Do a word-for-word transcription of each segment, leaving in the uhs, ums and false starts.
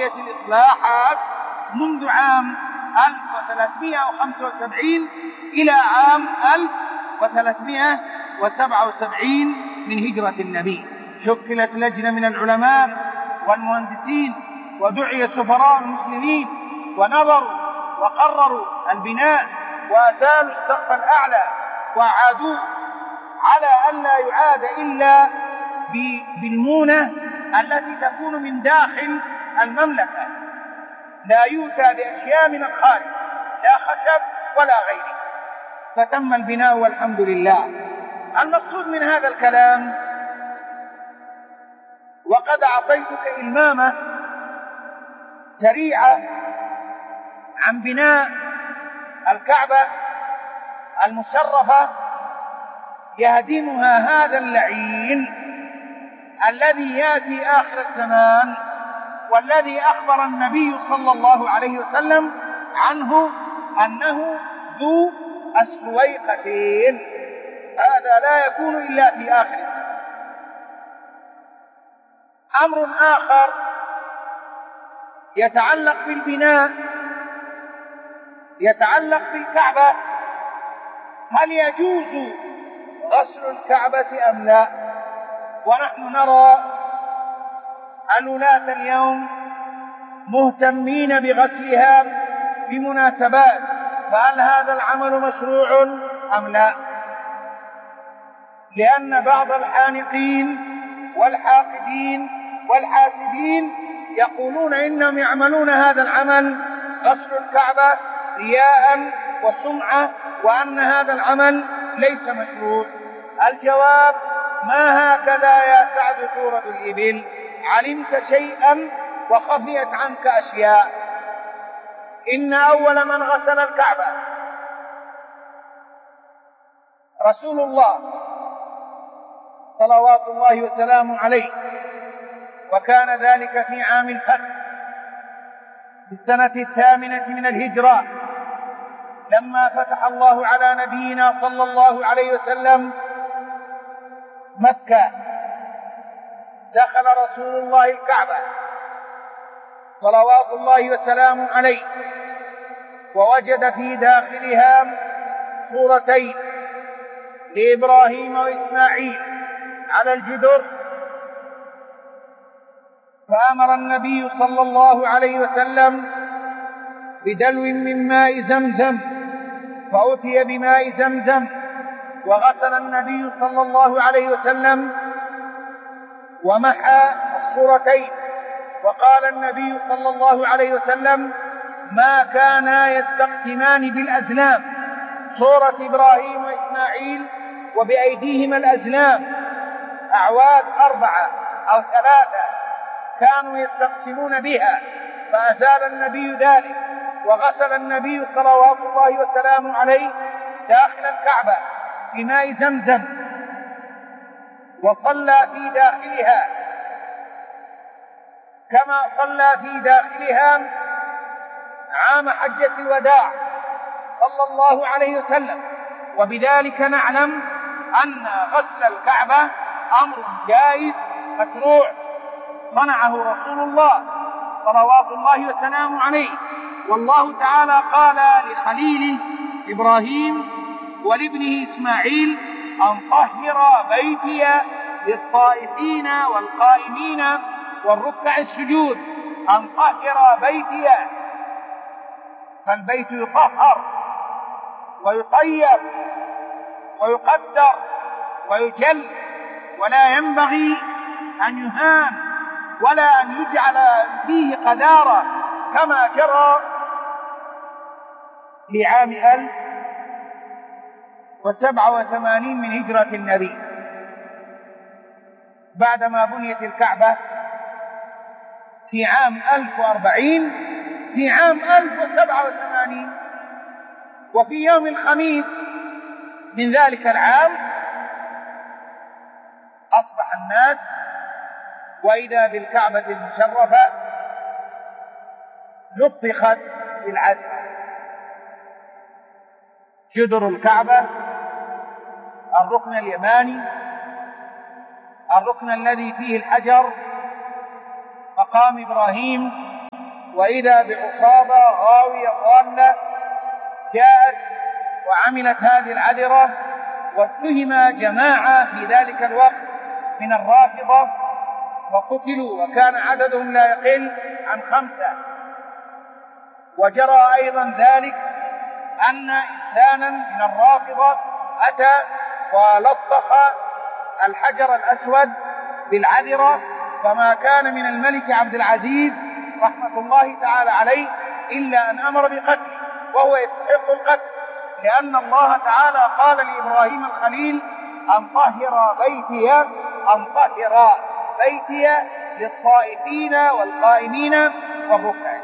وبقيت الإصلاحات منذ عام ألف وثلاثمائة وخمسة وسبعين إلى عام ألف وثلاثمائة وسبعة وسبعين من هجرة النبي. شكلت لجنة من العلماء والمهندسين ودعي سفراء المسلمين ونظروا وقرروا البناء وأزالوا السقف الأعلى وأعادوه على أن لا يعاد إلا بالمونة التي تكون من داخل المملكة، لا يؤتى بأشياء من الخارج، لا خشب ولا غيره، فتم البناء والحمد لله. المقصود من هذا الكلام، وقد أعطيتك إلمامة سريعة عن بناء الكعبة المشرفة يهدمها هذا اللعين الذي يأتي آخر الزمان، والذي أخبر النبي صلى الله عليه وسلم عنه أنه ذو السويقتين. هذا لا يكون إلا في آخر الزمان. أمر آخر يتعلق بالبناء، يتعلق بالكعبة، هل يجوز غسل الكعبة أم لا؟ ونحن نرى الولاة اليوم مهتمين بغسلها بمناسبات، فهل هذا العمل مشروع أم لا؟ لأن بعض الحانقين والحاقدين والحاسدين يقولون إنهم يعملون هذا العمل غسل الكعبة رياء وسمعة، وأن هذا العمل ليس مشروع. الجواب: ما هكذا يا سعد تورد الإبل، علمت شيئا وخفيت عنك أشياء. إن أول من غسل الكعبة رسول الله صلوات الله وسلامه عليه، وكان ذلك في عام الفتح في السنة الثامنة من الهجرة، لما فتح الله على نبينا صلى الله عليه وسلم مكة. دخل رسول الله الكعبة صلوات الله وسلامه عليه، ووجد في داخلها صورتين لإبراهيم وإسماعيل على الجدر، فأمر النبي صلى الله عليه وسلم بدلو من ماء زمزم، فأتي بماء زمزم وغسل النبي صلى الله عليه وسلم ومحى الصورتين، وقال النبي صلى الله عليه وسلم: ما كانا يستقسمان بالأزلام، صورة إبراهيم وإسماعيل وبأيديهما الأزلام، أعواد أربعة أو ثلاثة كانوا يستقسمون بها، فأزال النبي ذلك وغسل النبي صلوات الله وسلامه عليه داخل الكعبة بماء زمزم، وصلى في داخلها كما صلى في داخلها عام حجة الوداع صلى الله عليه وسلم. وبذلك نعلم أن غسل الكعبة أمر جائز مشروع صنعه رسول الله صلوات الله وسلامه عليه. والله تعالى قال لخليله إبراهيم ولابنه إسماعيل: أن طهر بيتي للطائفين والقائمين والركع السجود. أن طهر بيتي، فالبيت يطهر ويطيب ويقدر ويجل، ولا ينبغي أن يهان ولا أن يجعل فيه قذارة كما جرى في عام ألف وسبعة وثمانين من هجرة النبي، بعدما بنيت الكعبة في عام ألف وأربعين، في عام ألف وسبعة وثمانين، وفي يوم الخميس من ذلك العام أصبح الناس وإذا بالكعبة المشرفة لطخت بالعدل. جدر الكعبة، الركن اليماني، الركن الذي فيه الحجر، مقام إبراهيم، وإذا بعصابة غاوية ضالة جاءت وعملت هذه العذرة، واتهم جماعة في ذلك الوقت من الرافضة وقتلوا، وكان عددهم لا يقل عن خمسة. وجرى أيضا ذلك أن إنسانا من الرافضة أتى ولطخ الحجر الأسود بالعذرة، فما كان من الملك عبد العزيز رحمة الله تعالى عليه إلا أن أمر بقتله، وهو يستحق القتل، لأن الله تعالى قال لإبراهيم الخليل أن طهر بيتي أن طهر بيتي للطائفين والقائمين والركع.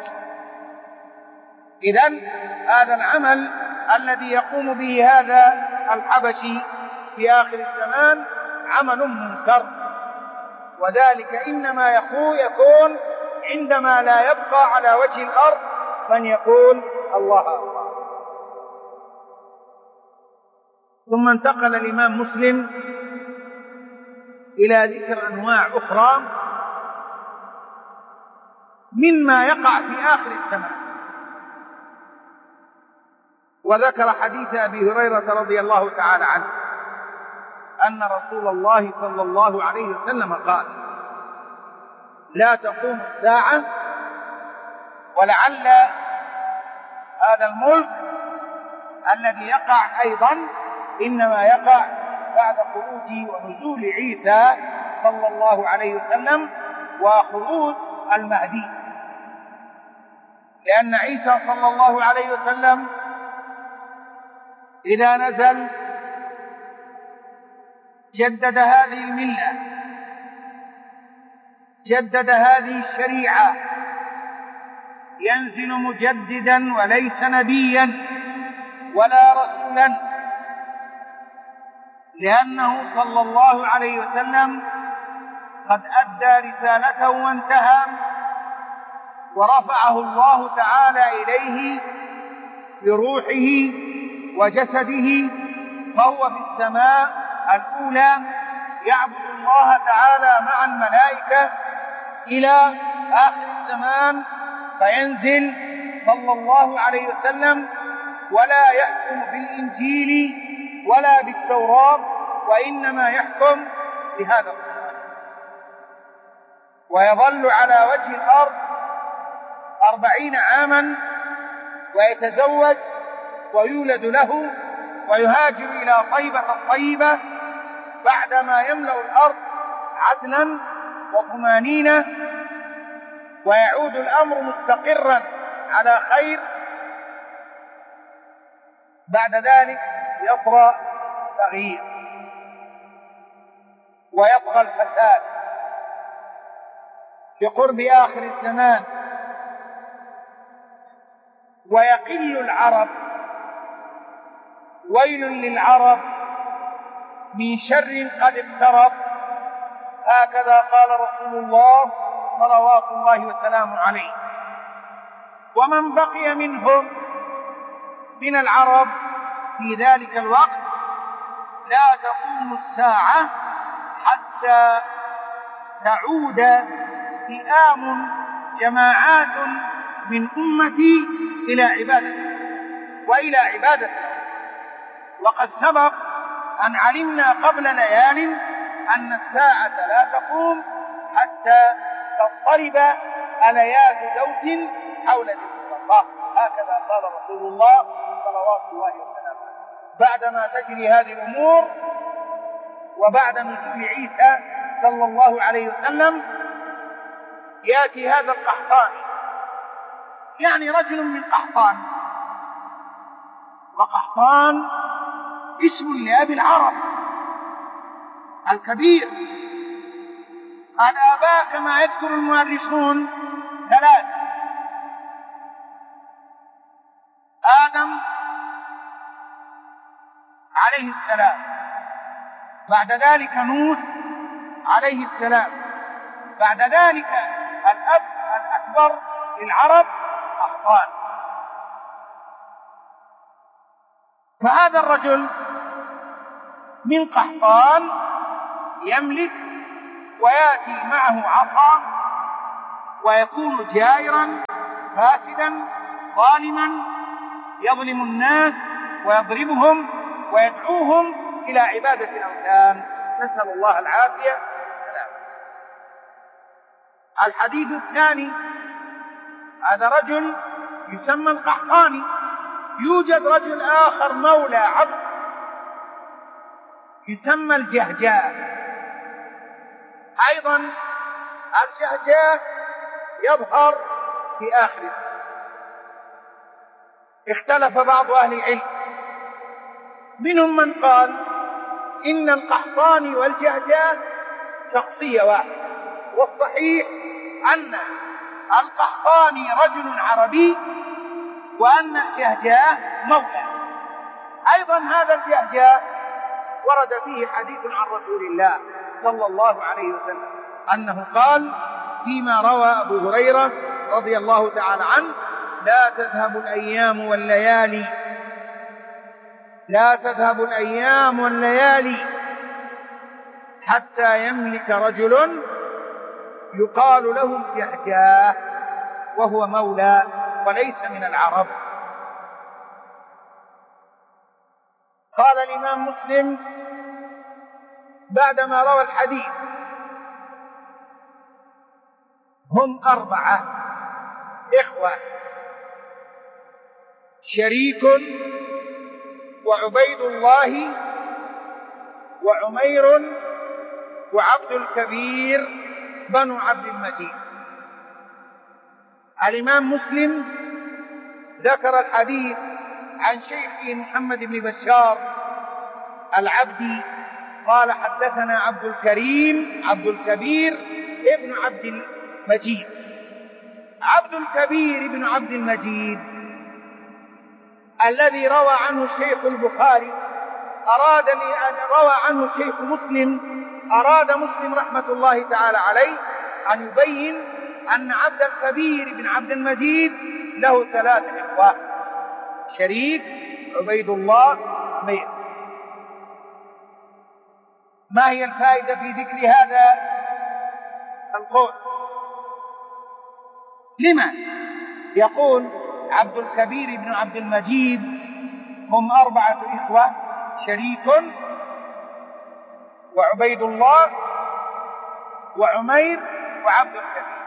إذن هذا العمل الذي يقوم به هذا الحبشي في آخر الزمان عمل منكر، وذلك إنما يكون عندما لا يبقى على وجه الأرض من يقول الله أكبر. ثم انتقل الإمام مسلم إلى ذكر أنواع أخرى مما يقع في آخر الزمان، وذكر حديث أبي هريرة رضي الله تعالى عنه أن رسول الله صلى الله عليه وسلم قال: لا تقوم الساعة، ولعل هذا الملك الذي يقع أيضا إنما يقع بعد خروج ونزول عيسى صلى الله عليه وسلم وخروج المهدي، لأن عيسى صلى الله عليه وسلم إذا نزل جدد هذه الملة، جدد هذه الشريعة، ينزل مجددا وليس نبيا ولا رسولا، لأنه صلى الله عليه وسلم قد أدى رسالته وانتهى، ورفعه الله تعالى إليه بروحه وجسده، فهو في السماء الأولى يعبد الله تعالى مع الملائكة إلى آخر الزمان، فينزل صلى الله عليه وسلم ولا يحكم بالإنجيل ولا بالتوراة، وإنما يحكم بهذا القرآن، ويظل على وجه الأرض أربعين عاما، ويتزوج ويولد له ويهاجر إلى طيبة الطيبة بعدما يملأ الأرض عدلا وطمانينة، ويعود الأمر مستقرا على خير. بعد ذلك يطرأ تغيير ويطغى الفساد بقرب آخر الزمان، ويقل العرب. ويل للعرب من شر قد اقترب، هكذا قال رسول الله صلوات الله وسلامه عليه. ومن بقي منهم من العرب في ذلك الوقت لا تقوم الساعة حتى تعود فئام جماعات من أمتي إلى عبادة وإلى عبادة. وقد سبق أن علمنا قبل ليال أن الساعة لا تقوم حتى تضطرب أليات دوس حول ذي القرصاء، هكذا قال رسول الله صلوات الله وسلامه. بعدما تجري هذه الأمور وبعد نزول عيسى صلى الله عليه وسلم يأتي هذا القحطاني، يعني رجل من قحطان، وقحطان اسم لأبي العرب الكبير. الآباء كما يذكر المؤرخون ثلاثة: آدم عليه السلام، بعد ذلك نوح عليه السلام، بعد ذلك الأب الأكبر للعرب قحطان. فهذا الرجل من قحطان يملك ويأتي معه عصا ويكون جائرا فاسدا ظالما يظلم الناس ويضربهم ويدعوهم إلى عبادة الأوثان، نسأل الله العافية والسلام. الحديث الثاني، هذا رجل يسمى القحطاني. يوجد رجل آخر مولى عبد يسمى الجهجاه. أيضا الجهجاه يظهر في آخر الزمان. اختلف بعض أهل العلم، منهم من قال إن القحطاني والجهجاه شخصية واحدة، والصحيح أن القحطاني رجل عربي وأن الجهجاه مولى. أيضا هذا الجهجاه ورد فيه حديث عن رسول الله صلى الله عليه وسلم أنه قال فيما روى أبو هريرة رضي الله تعالى عنه: لا تذهب الأيام والليالي لا تذهب الأيام والليالي حتى يملك رجل يقال له الجهجاه وهو مولى وليس من العرب. قال الإمام مسلم بعدما روى الحديث: هم أربعة إخوة، شريك وعبيد الله وعمير وعبد الكبير بنو عبد المجيد. الإمام مسلم ذكر الحديث عن شيخه محمد بن بشار العبدي قال: حدثنا عبد الكريم عبد الكبير ابن عبد المجيد. عبد الكبير ابن عبد المجيد الذي روى عنه الشيخ البخاري أراد أن روى عنه الشيخ مسلم أراد مسلم رحمة الله تعالى عليه أن يبين أن عبد الكبير بن عبد المجيد له ثلاث إخوة: شريك، عبيد الله، عمير. ما هي الفائدة في ذكر هذا القول؟ لما يقول عبد الكبير بن عبد المجيد هم أربعة إخوة: شريك وعبيد الله وعمير وعبد الكبير.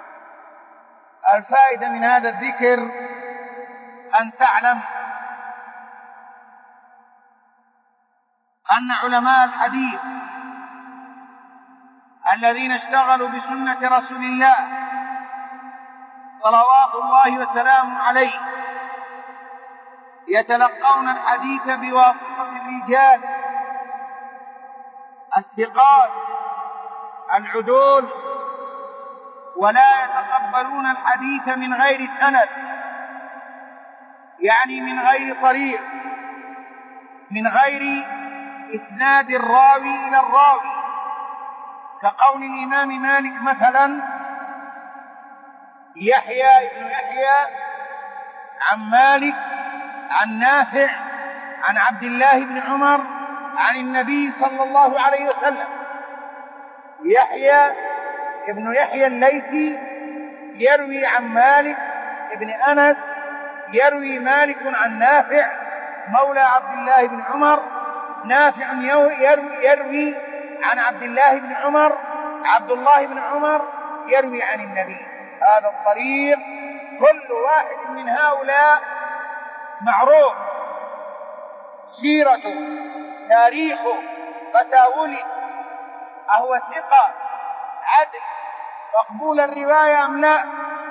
الفائدة من هذا الذكر أن تعلم أن علماء الحديث الذين اشتغلوا بسنة رسول الله صلوات الله وسلامه عليه يتلقون الحديث بواسطة الرجال الثقات العدول، ولا يتقبلون الحديث من غير سند، يعني من غير طريق، من غير إسناد الراوي إلى الراوي، كقول الإمام مالك مثلا: يحيى ابن يحيى عن مالك عن نافع عن عبد الله بن عمر عن النبي صلى الله عليه وسلم. يحيى ابن يحيى الليثي يروي عن مالك ابن أنس، يروي مالك عن نافع مولى عبد الله بن عمر، نافع يروي, يروي عن عبد الله بن عمر، عبد الله بن عمر يروي عن النبي. هذا الطريق كل واحد من هؤلاء معروف سيرته، تاريخه، متى ولد، أهو ثقة عدل مقبول الرواية أم لا.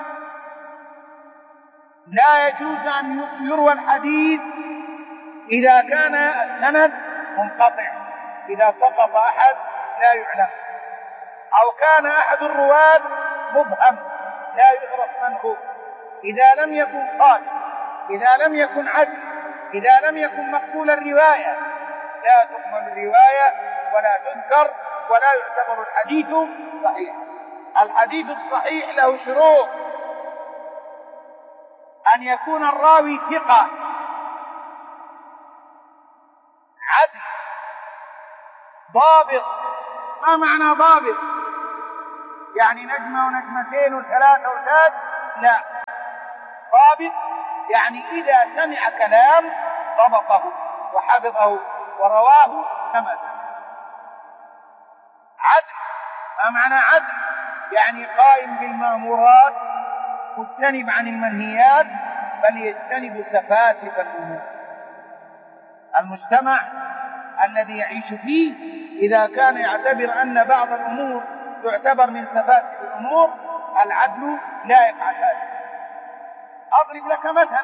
لا يجوز أن يروى الحديث إذا كان السند منقطع، إذا سقط أحد لا يعلم، أو كان أحد الرواة مبهم لا يعرف من هو، إذا لم يكن صادق، إذا لم يكن عدل، إذا لم يكن مقبول الرواية لا تقبل الرواية ولا تذكر ولا يعتبر الحديث صحيح. الحديث الصحيح له شروط: أن يكون الراوي ثقة عدل ضابط. ما معنى ضابط؟ يعني نجمة ونجمتين وثلاثة وثلاث؟ لا، ضابط يعني إذا سمع كلام ضبطه وحفظه ورواه كما سمع. عدل، ما معنى عدل؟ يعني قائم بالمأمورات مجتنب عن المنهيات، بل يجتنب سفاسف الأمور. المجتمع الذي يعيش فيه إذا كان يعتبر أن بعض الأمور تعتبر من سفاسف الأمور، العدل لا يفعل هذا. أضرب لك مثلا،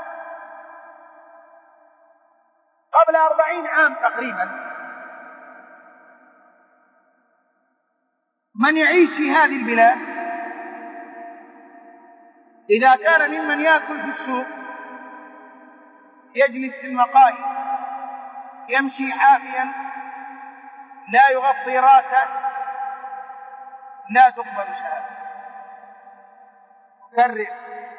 قبل أربعين عام تقريبا من يعيش في هذه البلاد إذا كان ممن يأكل في السوق يجلس في المقاهي يمشي حافيا لا يغطي راسه لا تقبل شهادة. كرر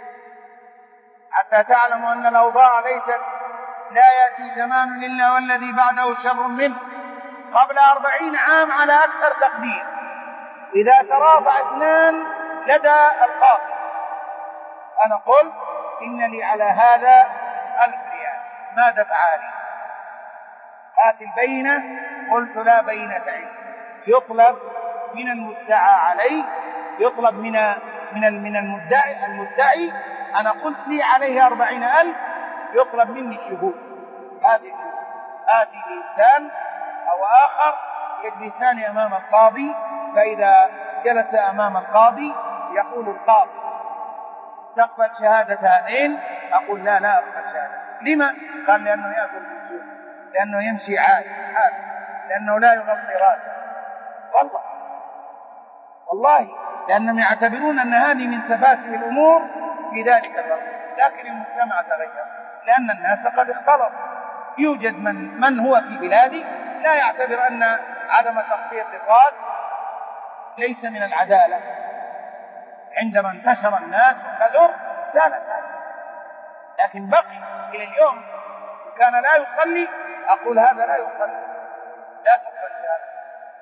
حتى تعلموا أن الأوضاع ليست لا يأتي زمان إلا والذي بعده شر منه. قبل أربعين عام على أكثر تقدير إذا ترافع اثنان لدى القاضي أنا قلت إن لي على هذا ألف ريال، ماذا فعلي؟ هات البينة، قلت لا بينة عندي. يطلب من المدعى عليه، يطلب من من من المدعي المدعي أنا قلت لي عليه أربعين ألف، يطلب مني الشهود. هذه الشهود آتي إنسان أو آخر يجلسان أمام القاضي، فإذا جلس أمام القاضي يقول القاضي تقبل شهادة هذين؟ أقول لا لا أقبل شهادة. لما؟ قال لأنه يأكل في السوق، لأنه يمشي عادي حال، لأنه لا يغطي راسه. والله والله لأنهم يعتبرون أن هذه من سفاسف الأمور في ذلك الوقت. لكن المجتمع تغير لأن الناس قد اختلط. يوجد من, من هو في بلادي لا يعتبر أن عدم تغطية الرأس ليس من العدالة. عندما انتشر الناس وكثر زالت هذه، لكن بقي إلى اليوم كان لا يصلي أقول هذا لا يصلي، لا تقبل شهادة.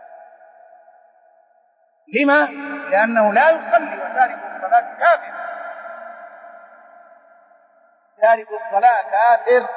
لما؟ لأنه لا يصلي، وتارك الصلاة كافر. تارك الصلاة كافر.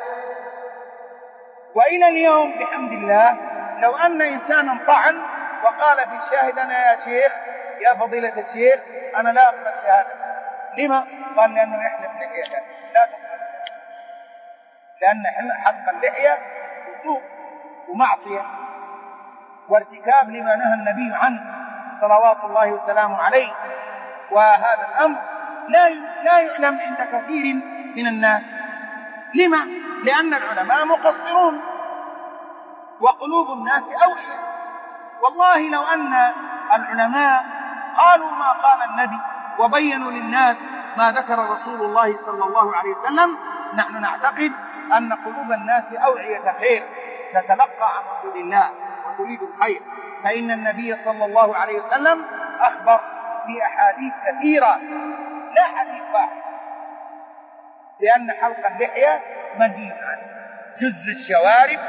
وإلى اليوم بحمد الله لو أن إنسانا طعن وقال في الشاهد أنا يا شيخ يا فضيلة الشيخ أنا لا أقبل شهادة. لما؟ قال لأنه يحلف لحيته، لا تقبل شهادة، لأن حق اللحية فسوق ومعصية وارتكاب لما نهى النبي عنه صلوات الله وسلامه عليه. وهذا الأمر لا لا يعلم عند كثير من الناس. لما؟ لأن العلماء مقصرون وقلوب الناس أوعية. والله لو أن العلماء قالوا ما قال النبي وبينوا للناس ما ذكر رسول الله صلى الله عليه وسلم، نحن نعتقد أن قلوب الناس أوعية خير تتلقى عن رسول الله وتريد الخير. فإن النبي صلى الله عليه وسلم أخبر في أحاديث كثيرة لا حديث واحد لأن حلق اللحية منهي عنه. جز الشوارب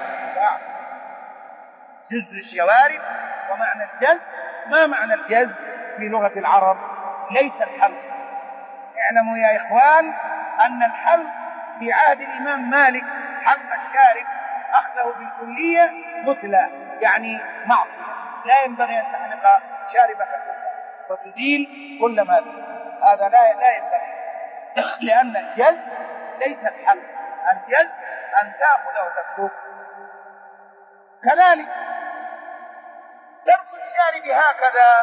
جز الشوارب ومعنى الجز، ما معنى الجز في لغة العرب؟ ليس الحلق. اعلموا يا إخوان أن الحلق في عهد الإمام مالك حلق الشارب أخذه بالكلية مثلى، يعني معصية، لا ينبغي أن تحلق شاربك كلها وتزيل كل ما فيه، هذا لا لا ينبغي. لأن الجز ليس الحلق، الجز أن تأخذ وتترك. كذلك ترك الشارب هكذا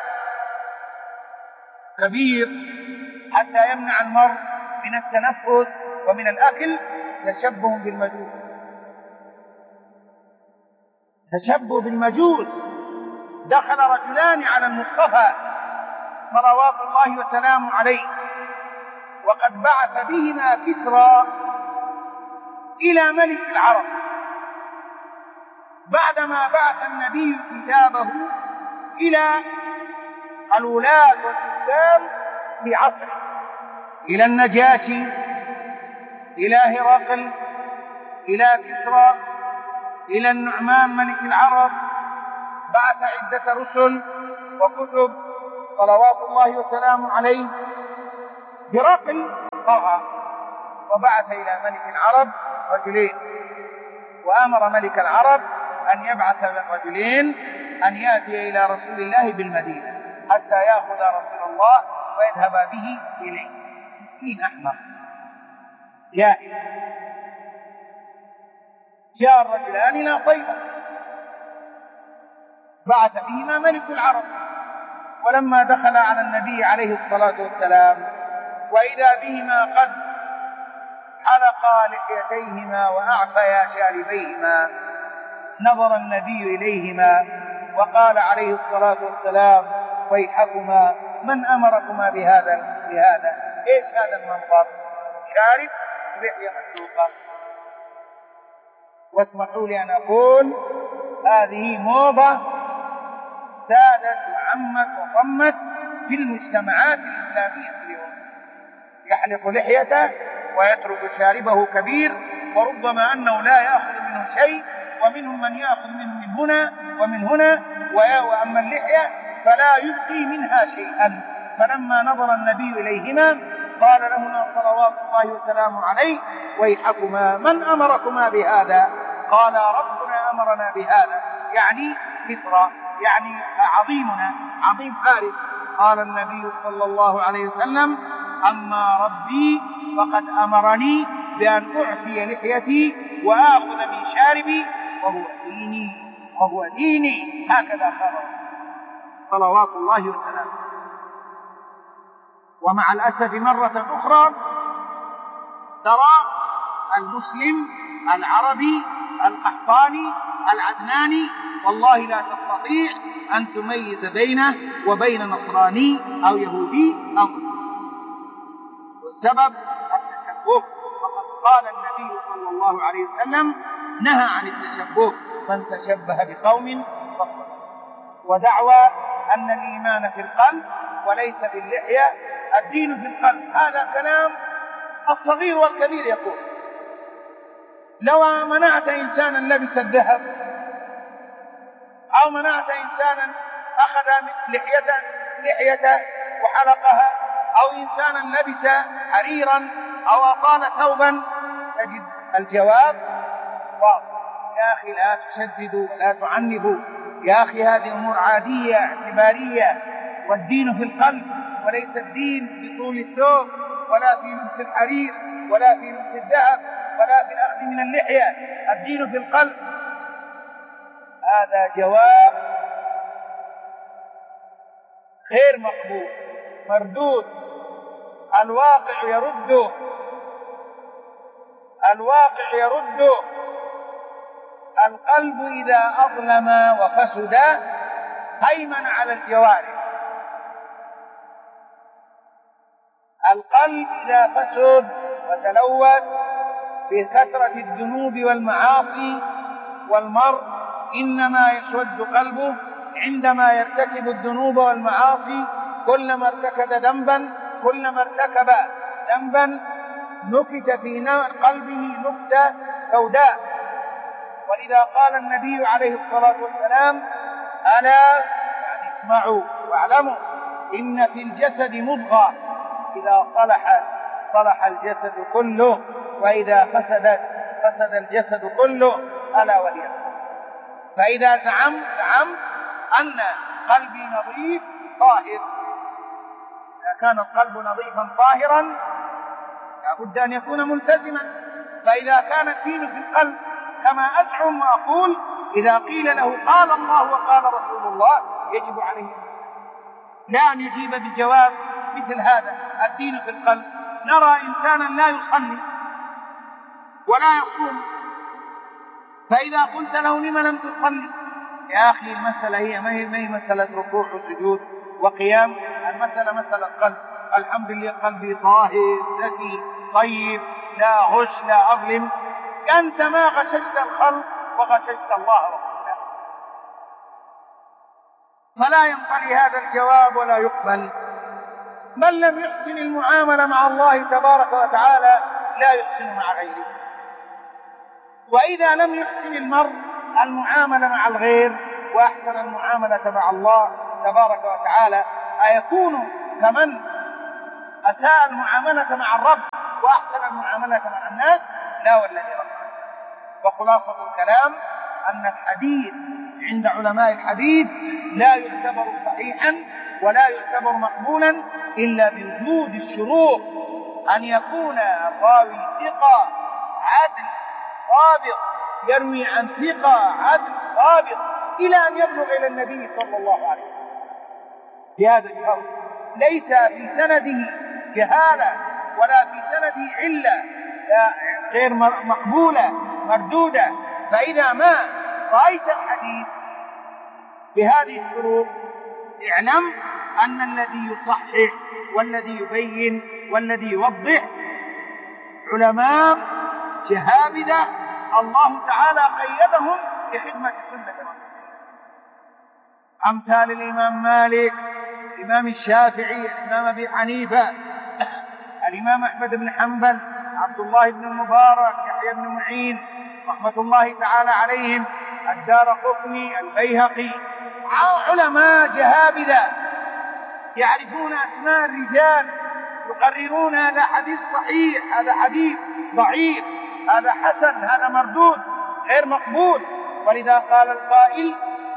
كبير حتى يمنع المرء من التنفس ومن الأكل تشبه بالمجوس. تشبه بالمجوس. دخل رجلان على المصطفى صلوات الله وسلامه عليه وقد بعث بهما كسرى إلى ملك العرب بعدما بعث النبي كتابه إلى الولاة والحكام في عصره، إلى النجاشي، إلى هرقل، إلى كسرى، إلى النعمان ملك العرب. بعث عدة رسل وكتب صلوات الله وسلامه عليه. هرقل طغى وبعث إلى ملك العرب رجلين، وأمر ملك العرب أن يبعث الرجلين أن يأتي إلى رسول الله بالمدينة حتى يأخذ رسول الله ويذهب به إليه. مسكين أحمق جاهل. جاء الرجلان إلى طيبة بعث بهما ملك العرب، ولما دخل على النبي عليه الصلاة والسلام وإذا بهما قد حلقا لحيتيهما وأعفيا شاربيهما، نظر النبي إليهما وقال عليه الصلاة والسلام: ويحكما، من أمركما بهذا بهذا إيش هذا المنظر؟ شارب لحية محلوقة. واسمحوا لي أن أقول هذه موضة سادت وعمت وطمت في المجتمعات الإسلامية اليوم، يحلق لحيته ويترك شاربه كبير، وربما أنه لا يأخذ منه شيء، ومنهم من يأخذ منه من هنا ومن هنا، وأما اللحية فلا يبقي منها شيئا. فلما نظر النبي إليهما قال لهما صلوات الله وسلامه عليه: ويحكما، من أمركما بهذا؟ قال: ربنا أمرنا بهذا، يعني كسرى، يعني عظيمنا، عظيم فارس. قال النبي صلى الله عليه وسلم: أما ربي فقد أمرني بأن أعفي لحيتي وآخذ من شاربي، وهو ديني وهو ديني. هكذا قال صلوات الله وسلامه. ومع الأسف مرة أخرى ترى المسلم العربي القحطاني العدناني والله لا تستطيع أن تميز بينه وبين نصراني أو يهودي أو مسلم. والسبب التشبه، وقد قال النبي صلى الله عليه وسلم: نهى عن التشبه، من تشبه بقوم فقد. ودعوى أن الإيمان في القلب وليس باللحية، الدين في القلب، هذا كلام الصغير والكبير يقول. لو منعت إنسانا لبس الذهب، أو منعت إنسانا أخذ لحيته لحيته وحلقها، أو إنسانا لبس حريرا أو أطال ثوبا، تجد الجواب واضح: يا أخي لا تشددوا ولا تعنبوا، يا أخي هذه أمور عادية اعتبارية، والدين في القلب، وليس الدين في طول الثوب ولا في لبس الحرير ولا في لبس الذهب ولا في الأخذ من اللحية، الدين في القلب. هذا جواب غير مقبول، مردود. الواقع يرده، الواقع يرده. القلب إذا أظلم وفسد هيمن على الجوارح. القلب إذا فسد وتلوث بكثرة الذنوب والمعاصي، والمرء إنما يسود قلبه عندما يرتكب الذنوب والمعاصي. كلما ارتكب ذنبا كلما ارتكب ذنبا نكت في قلبه نكتة سوداء. ولذا قال النبي عليه الصلاة والسلام: ألا، يعني اسمعوا واعلموا، إن في الجسد مضغة إذا صلحت صلح الجسد كله، وإذا فسدت فسد الجسد كله، ألا وهي. فإذا زعم زعم أن قلبي نظيف طاهر، إذا كان القلب نظيفا طاهرا لابد أن يكون ملتزما. فإذا كان الدين في القلب كما أزعم وأقول، إذا قيل له قال الله وقال رسول الله يجب عليه لا أن يجيب بجواب مثل هذا: الدين في القلب. نرى إنسانا لا يصلي ولا يصوم، فإذا قلت له لما لم تصلي؟ يا أخي المسألة هي ما هي, ما هي مسألة ركوع وسجود وقيام، المسألة مسألة قلب. الحمد لله قلبي طاهر ذكي طيب، لا غش لا أظلم. أنت ما غششت الخلق وغششت الله ورسوله. فلا ينقلي هذا الجواب ولا يقبل. من لم يحسن المعاملة مع الله تبارك وتعالى لا يحسن مع غيره. وإذا لم يحسن المرء المعاملة مع الغير وأحسن المعاملة مع الله تبارك وتعالى، أيكون كمن أساء المعاملة مع الرب وأحسن المعاملة مع الناس؟ لا والذي رب العالمين. وخلاصة الكلام أن الحديث عند علماء الحديث لا يعتبر صحيحا ولا يعتبر مقبولا إلا بوجود الشروط، أن يكون الراوي ثقة عدل ضابط يروي عن ثقة عدل ضابط إلى أن يبلغ إلى النبي صلى الله عليه وسلم بهذا الشرط، ليس في سنده جهالة ولا في سنده علة غير مقبولة مردودة. فإذا ما رأيت الحديث بهذه الشروط اعلم أن الذي يصحح والذي يبين والذي يوضح علماء جهابذة الله تعالى قيدهم بخدمة سنة رسول الله، أمثال الإمام مالك، الإمام الشافعي، الإمام أبي حنيفة، الإمام أحمد بن حنبل، عبد الله بن المبارك، يحيى بن معين رحمة الله تعالى عليهم، الدارقطني، البيهقي، علماء جهابذة يعرفون أسماء الرجال، يقررون هذا حديث صحيح، هذا حديث ضعيف، هذا حسن، هذا مردود غير مقبول. ولذا قال القائل: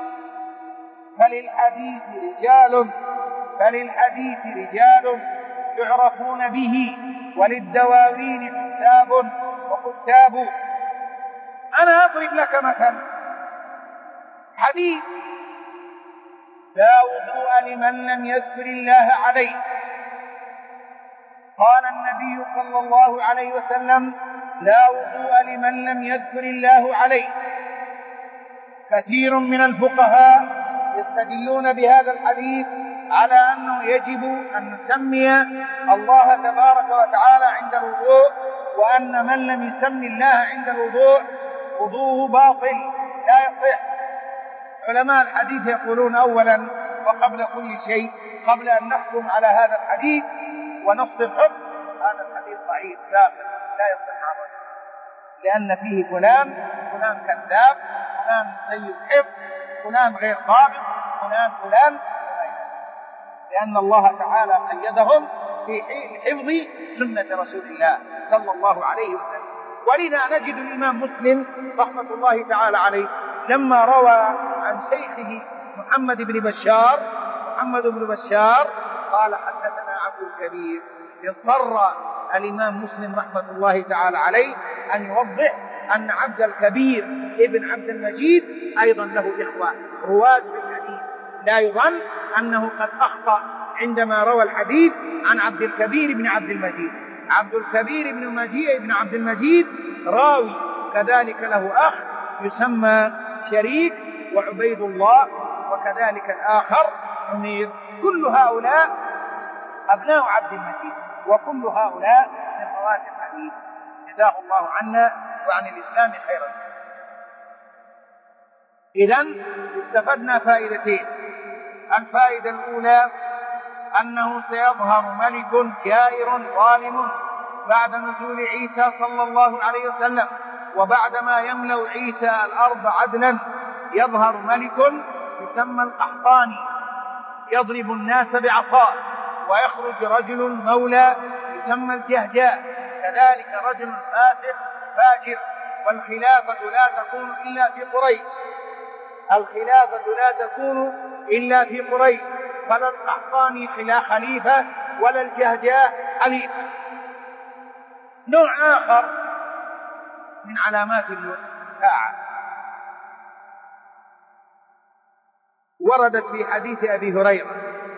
فللحديث رجال فللحديث رجال يعرفون به وللدواوين حساب وكتاب. أنا أضرب لك مثلا حديث: لا وضوء لمن لم يذكر الله عليه. قال النبي صلى الله عليه وسلم: لا وضوء لمن لم يذكر الله عليه. كثير من الفقهاء يستدلون بهذا الحديث على أنه يجب أن نسمي الله تبارك وتعالى عند الوضوء، وأن من لم يسمي الله عند الوضوء وضوءه باطل لا يصح. علماء الحديث يقولون: أولا وقبل كل شيء، قبل أن نحكم على هذا الحديث ونص الحكم، هذا الحديث ضعيف ساقط لا يصح عن رسول، لأن فيه فلان فلان كذاب، فلان سيء الحفظ، فلان غير ضابط، فلان فلان لأن الله تعالى قيدهم في حفظ سنة رسول الله صلى الله عليه وسلم. ولذا نجد الإمام مسلم رحمة الله تعالى عليه لما روى عن شيخه محمد بن بشار محمد بن بشار قال: حدثنا عبد الكبير. اضطر الإمام مسلم رحمة الله تعالى عليه أن يوضح أن عبد الكبير ابن عبد المجيد أيضا له إخوة رواة في الحديث، لا يظن أنه قد أخطأ عندما روى الحديث عن عبد الكبير بن عبد المجيد. عبد الكبير بن مجيء بن عبد المجيد راوي كذلك له أخ يسمى شريك وعبيد الله، وكذلك الآخر عمير. كل هؤلاء أبناء عبد المجيد، وكل هؤلاء من رواة الحديث. جزاه الله عنا وعن الإسلام خيرا. إذن استفدنا فائدتين. الفائدة الأولى أنه سيظهر ملك جائر ظالم بعد نزول عيسى صلى الله عليه وسلم، وبعدما يملأ عيسى الأرض عدلا يظهر ملك يسمى القحطاني يضرب الناس بعصاه، ويخرج رجل مولى يسمى الجهجاء، كذلك رجل فاسق فاجر. والخلافة لا تكون إلا في قريش الخلافة لا تكون إلا في قريش فلا القحطاني خليفة ولا الجهجاء خليفة. نوع آخر من علامات الساعة وردت في حديث أبي هريرة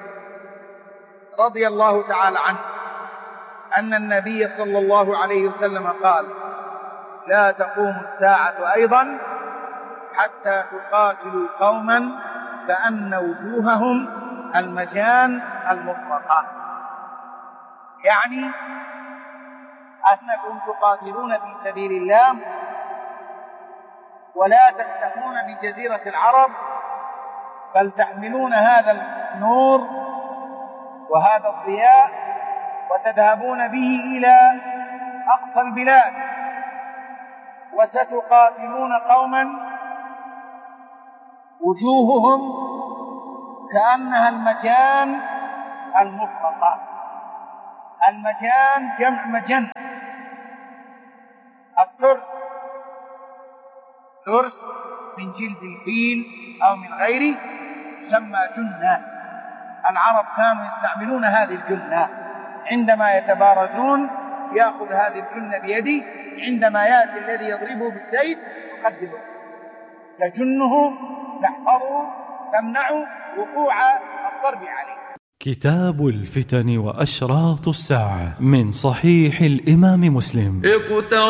رضي الله تعالى عنه أن النبي صلى الله عليه وسلم قال: لا تقوم الساعة أيضا حتى تقاتلوا قوما كأن وجوههم المجان المطلقة. يعني أنكم تقاتلون في سبيل الله ولا تكتفون بجزيرة العرب، بل تحملون هذا النور وهذا الضياء وتذهبون به إلى أقصى البلاد، وستقاتلون قوما وجوههم كأنها المجان المطلقة. المجان جمع مجن. الترس، ترس من جلد الفيل أو من غيره يسمى جنة. العرب كانوا يستعملون هذه الجنة عندما يتبارزون، يأخذ هذه الجنة بيده، عندما يأتي الذي يضربه بالسيف يقدمه، تجنه، تحفظه، تمنع وقوع الضرب عليه. كتاب الفتن وأشراط الساعة من صحيح الإمام مسلم.